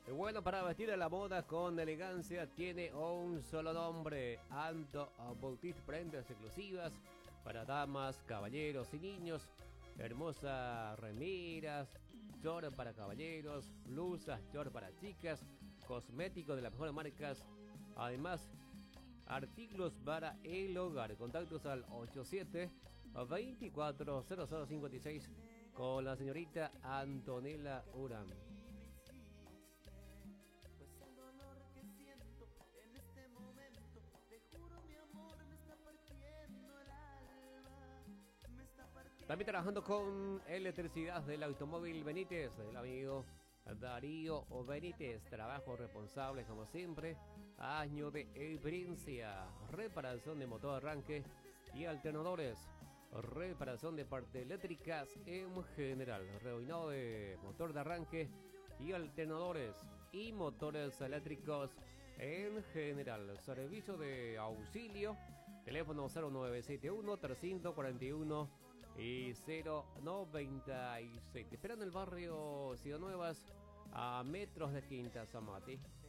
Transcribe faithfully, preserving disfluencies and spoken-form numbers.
Y bueno, para vestir a la moda con elegancia tiene un solo nombre: Anto Boutique, prendas exclusivas para damas, caballeros y niños. Hermosas remeras, short para caballeros, blusas, short para chicas, cosméticos de las mejores marcas. Además, artículos para el hogar. Contactos al ochenta y siete, veinticuatro, cero cero cincuenta y seis con la señorita Antonella Urán. También trabajando con electricidad del automóvil Benítez, el amigo Darío Benítez. Trabajo responsable como siempre. Año de experiencia. Reparación de motor de arranque y alternadores. Reparación de partes eléctricas en general. Reboinado de motor de arranque y alternadores y motores eléctricos en general. Servicio de auxilio. Teléfono cero nueve siete uno, trescientos cuarenta y uno y cero noventa y seis. Te esperan en el barrio Ciudad Nuevas, a metros de Quinta Zamati.